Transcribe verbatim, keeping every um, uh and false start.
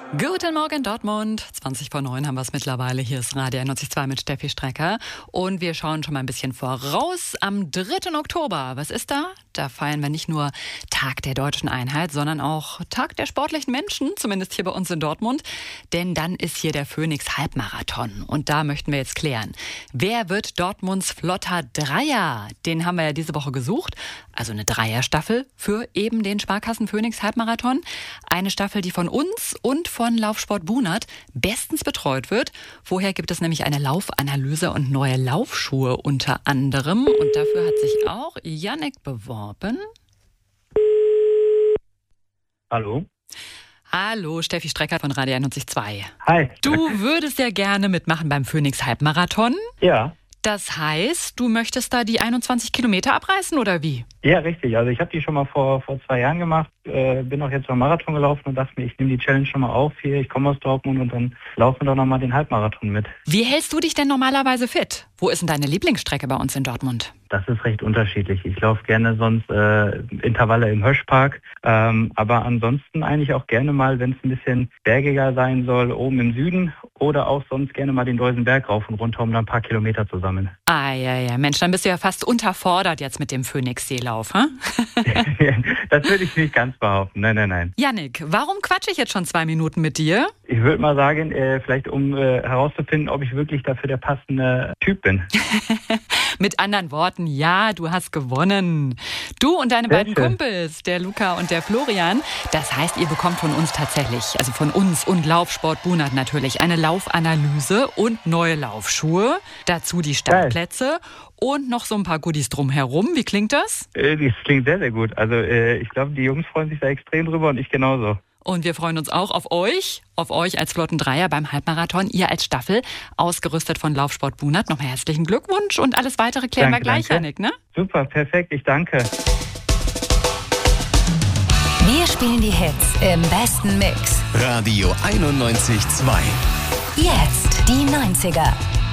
Guten Morgen Dortmund, zwanzig vor neun haben wir es mittlerweile. Hier ist Radio einundneunzig Komma zwei mit Steffi Strecker und wir schauen schon mal ein bisschen voraus. Am dritten Oktober, was ist da? Da feiern wir nicht nur Tag der deutschen Einheit, sondern auch Tag der sportlichen Menschen, zumindest hier bei uns in Dortmund. Denn dann ist hier der Phoenix Halbmarathon und da möchten wir jetzt klären, wer wird Dortmunds flotter Dreier? Den haben wir ja diese Woche gesucht, also eine Dreierstaffel für eben den Sparkassen Phoenix Halbmarathon. Eine Staffel, die von uns und von Laufsport Bunert bestens betreut wird. Vorher gibt es nämlich eine Laufanalyse und neue Laufschuhe unter anderem. Und dafür hat sich auch Yannick beworben. Hallo. Hallo, Steffi Strecker von Radio einundneunzig Komma zwei. Hi. Du würdest ja gerne mitmachen beim Phoenix Halbmarathon. Ja. Das heißt, du möchtest da die einundzwanzig Kilometer abreißen oder wie? Ja, richtig. Also ich habe die schon mal vor, vor zwei Jahren gemacht, äh, bin auch jetzt beim Marathon gelaufen und dachte mir, ich nehme die Challenge schon mal auf hier. Ich komme aus Dortmund und dann laufen wir doch nochmal den Halbmarathon mit. Wie hältst du dich denn normalerweise fit? Wo ist denn deine Lieblingsstrecke bei uns in Dortmund? Das ist recht unterschiedlich. Ich laufe gerne sonst äh, Intervalle im Höschpark, ähm, aber ansonsten eigentlich auch gerne mal, wenn es ein bisschen bergiger sein soll, oben im Süden oder auch sonst gerne mal den Deusenberg rauf und runter, um da ein paar Kilometer zu sammeln. Ah, ja, ja. Mensch, dann bist du ja fast unterfordert jetzt mit dem Phoenixseelauf, hä? Das würde ich nicht ganz behaupten. Nein, nein, nein. Yannick, warum quatsche ich jetzt schon zwei Minuten mit dir? Ich würde mal sagen, äh, vielleicht um äh, herauszufinden, ob ich wirklich dafür der passende Typ bin. Mit anderen Worten, ja, du hast gewonnen. Du und deine Sehr beiden schön. Kumpels, der Luca und der Florian. Das heißt, ihr bekommt von uns tatsächlich, also von uns und Laufsport Bunert natürlich, eine Laufanalyse und neue Laufschuhe. Dazu die Startplätze und noch so ein paar Goodies drumherum. Wie klingt das? Äh, das klingt sehr, sehr gut. Also äh, ich glaube, die Jungs freuen sich da extrem drüber und ich genauso. Und wir freuen uns auch auf euch, auf euch als Flotten Dreier beim Halbmarathon, ihr als Staffel, ausgerüstet von Laufsport Bunert. Nochmal herzlichen Glückwunsch und alles weitere klären Danke, wir gleich, danke. Yannick, ne? Super, perfekt, ich danke. Wir spielen die Hits im besten Mix. Radio einundneunzig Komma zwei. Jetzt die neunziger.